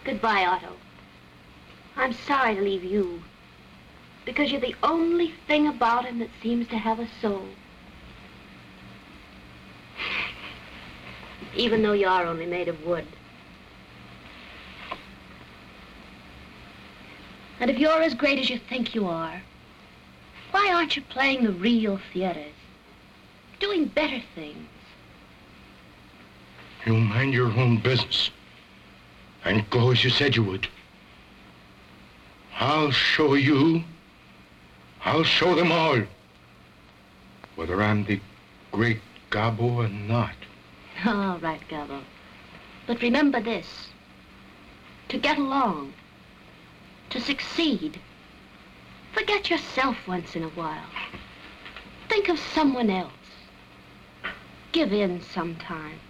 Goodbye, Otto. I'm sorry to leave you, because you're the only thing about him that seems to have a soul. Even though you are only made of wood. And if you're as great as you think you are, why aren't you playing the real theaters? Doing better things. You mind your own business and go as you said you would. I'll show you. I'll show them all whether I'm the great Gabo or not. All right, Gabo. But remember this. To get along, to succeed, forget yourself once in a while. Think of someone else. Give in sometime.